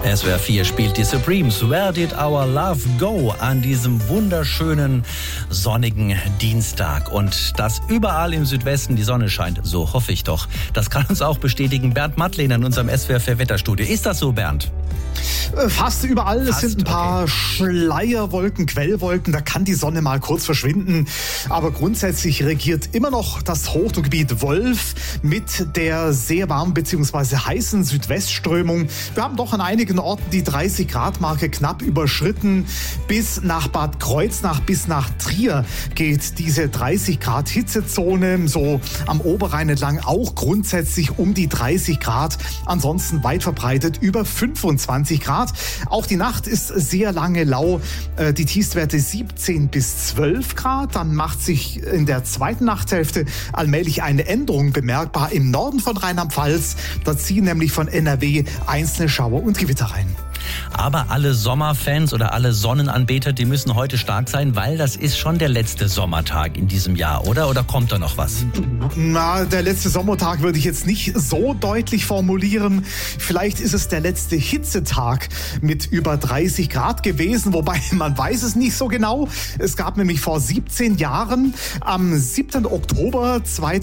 SWR 4 spielt die Supremes. Where did our love go? An diesem wunderschönen sonnigen Dienstag. Und dass überall im Südwesten die Sonne scheint, so hoffe ich doch. Das kann uns auch bestätigen Bernd Mattlehner in unserem SWR 4 Wetterstudio. Ist das so, Bernd? Fast überall. Es sind ein paar Schleierwolken, Quellwolken. Da kann die Sonne mal kurz verschwinden. Aber grundsätzlich regiert immer noch das Hochdruckgebiet Wolf mit der sehr warmen bzw. heißen Südwestströmung. Wir haben doch an einigen Orten die 30-Grad-Marke knapp überschritten. Bis nach Bad Kreuznach, bis nach Trier geht diese 30-Grad-Hitzezone. So am Oberrhein entlang auch grundsätzlich um die 30 Grad. Ansonsten weit verbreitet über 25 Grad. Auch die Nacht ist sehr lange lau. Die Tiefstwerte 17 bis 12 Grad. Dann macht sich in der zweiten Nachthälfte allmählich eine Änderung bemerkbar im Norden von Rheinland-Pfalz. Da ziehen nämlich von NRW einzelne Schauer und Gewitter rein. Aber alle Sommerfans oder alle Sonnenanbeter, die müssen heute stark sein, weil das ist schon der letzte Sommertag in diesem Jahr, oder? Oder kommt da noch was? Na, der letzte Sommertag würde ich jetzt nicht so deutlich formulieren. Vielleicht ist es der letzte Hitzetag mit über 30 Grad gewesen, wobei man weiß es nicht so genau. Es gab nämlich vor 17 Jahren, am 7. Oktober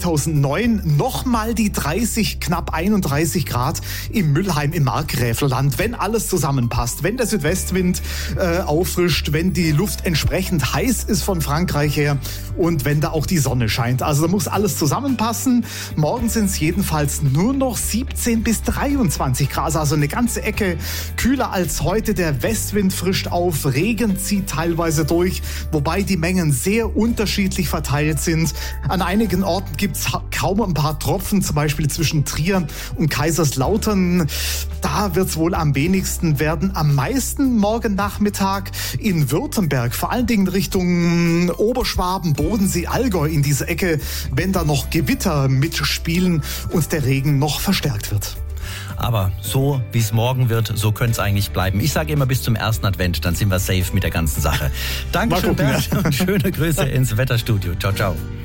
2009, nochmal die 30, knapp 31 Grad im Müllheim im Markgräflerland. Wenn alles zusammenpasst, wenn der Südwestwind auffrischt, wenn die Luft entsprechend heiß ist von Frankreich her und wenn da auch die Sonne scheint. Also da muss alles zusammenpassen. Morgen sind es jedenfalls nur noch 17 bis 23 Grad, also eine ganze Ecke kühler als heute. Der Westwind frischt auf, Regen zieht teilweise durch, wobei die Mengen sehr unterschiedlich verteilt sind. An einigen Orten gibt es kaum ein paar Tropfen, zum Beispiel zwischen Trier und Kaiserslautern. Da wird es wohl am wenigsten werden. Am meisten morgen Nachmittag in Württemberg, vor allen Dingen Richtung Oberschwaben, Bodensee, Allgäu in diese Ecke, wenn da noch Gewitter mitspielen und der Regen noch verstärkt wird. Aber so, wie es morgen wird, so könnte es eigentlich bleiben. Ich sage immer bis zum ersten Advent, dann sind wir safe mit der ganzen Sache. Dankeschön, Bernd, und schöne Grüße ins Wetterstudio. Ciao, ciao.